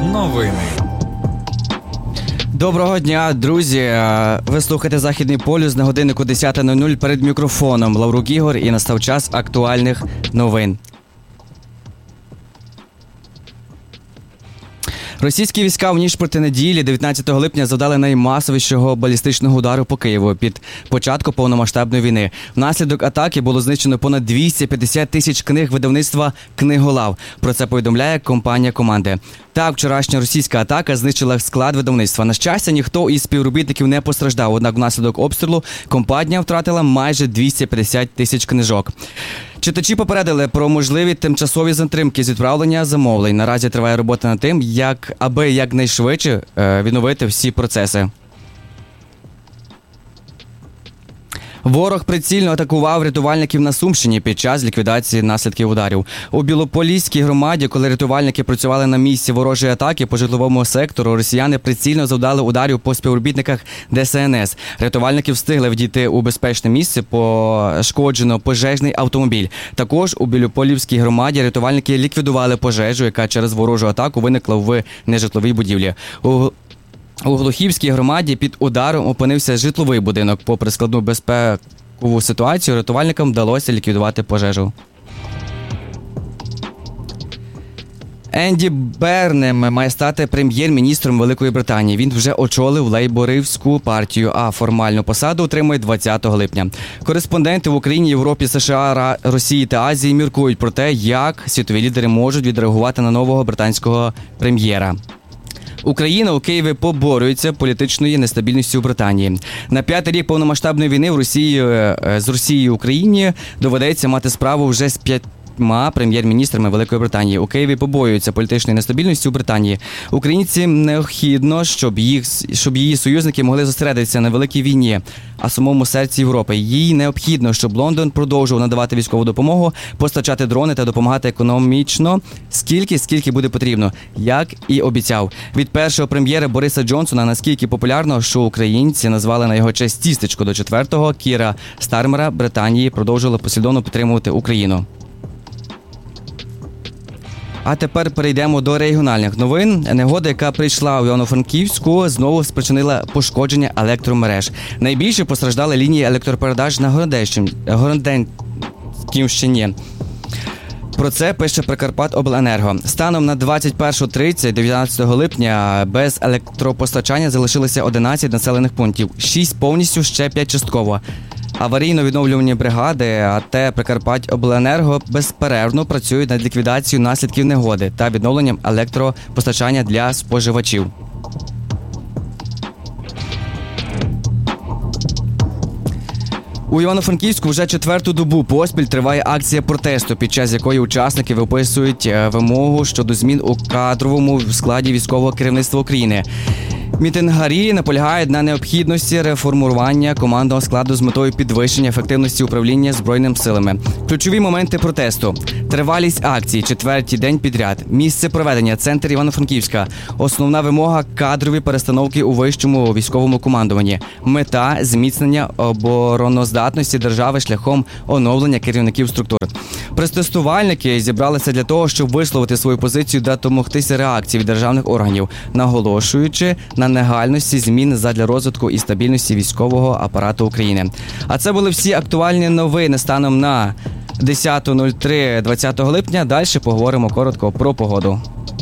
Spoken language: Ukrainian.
Новини. Доброго дня, друзі! Ви слухаєте «Західний полюс» на годиннику 10:00 перед мікрофоном. Лаврук Ігор, і настав час актуальних новин. Російські війська в ніч проти неділі, 19 липня, завдали наймасовішого балістичного удару по Києву під початку повномасштабної війни. Внаслідок атаки було знищено понад 250 тисяч книг видавництва «Книголав». Про це повідомляє компанія «Команди». Так, вчорашня російська атака знищила склад видавництва. На щастя, ніхто із співробітників не постраждав, однак внаслідок обстрілу компанія втратила майже 250 тисяч книжок. Читачі попередили про можливі тимчасові затримки з відправлення замовлень. Наразі триває робота над тим, аби якнайшвидше відновити всі процеси. Ворог прицільно атакував рятувальників на Сумщині під час ліквідації наслідків ударів. У Білополіській громаді, коли рятувальники працювали на місці ворожої атаки по житловому сектору, росіяни прицільно завдали ударів по співробітниках ДСНС. Рятувальники встигли відійти у безпечне місце, пошкоджено пожежний автомобіль. Також у Білополівській громаді рятувальники ліквідували пожежу, яка через ворожу атаку виникла в нежитловій будівлі. У Глухівській громаді під ударом опинився житловий будинок. Попри складну безпекову ситуацію, рятувальникам вдалося ліквідувати пожежу. Енді Бернем має стати прем'єр-міністром Великої Британії. Він вже очолив лейбористську партію, а формальну посаду отримує 20 липня. Кореспонденти в Україні, Європі, США, Росії та Азії міркують про те, як світові лідери можуть відреагувати на нового британського прем'єра. Україна у Києві поборюється політичною нестабільністю у Британії. На 5-й рік повномасштабної війни з Росією Україні доведеться мати справу вже з 5 прем'єр-міністрами Великої Британії. У Києві побоюються політичної нестабільності у Британії. Українцям необхідно, щоб її союзники могли зосередитися на великій війні, а самому серці Європи. Їй необхідно, щоб Лондон продовжував надавати військову допомогу, постачати дрони та допомагати економічно скільки буде потрібно, як і обіцяв. Від першого прем'єра Бориса Джонсона наскільки популярно, що українці назвали на його честь тістечко, до 4-го Кіра Стармера Британії продовжували послідовно підтримувати Україну. А тепер перейдемо до регіональних новин. Негода, яка прийшла у Івано-Франківську, знову спричинила пошкодження електромереж. Найбільше постраждали лінії електропередач на Городенківщині. Про це пише Прикарпатобленерго. Станом на 21:30, 19 липня, без електропостачання залишилося 11 населених пунктів. 6 повністю, ще 5 частково. Аварійно-відновлювальні бригади АТ Прикарпатобленерго безперервно працюють над ліквідацією наслідків негоди та відновленням електропостачання для споживачів. У Івано-Франківську вже 4-ту добу поспіль триває акція протесту, під час якої учасники виписують вимогу щодо змін у кадровому складі військового керівництва України. Мітингарі наполягають на необхідності реформування командного складу з метою підвищення ефективності управління Збройними силами. Ключові моменти протесту. Тривалість акції, 4-й день підряд. Місце проведення – центр Івано-Франківська. Основна вимога – кадрові перестановки у вищому військовому командуванні. Мета – зміцнення обороноздатності держави шляхом оновлення керівників структур. Протестувальники зібралися для того, щоб висловити свою позицію та домогтися реакції від державних органів, наголошуючи на негайності змін задля розвитку і стабільності військового апарату України. А це були всі актуальні новини станом на 10:03 20 липня. Далі поговоримо коротко про погоду.